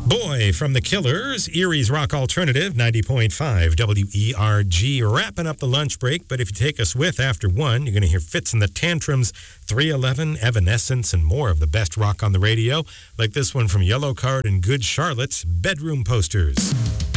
Boy from the Killers, Erie's Rock Alternative, 90.5 WERG, wrapping up the lunch break. But if you take us with after 1, you're going to hear Fitz and the Tantrums, 311, Evanescence, and more of the best rock on the radio, like this one from Yellow Card and Good Charlotte's Bedroom Posters.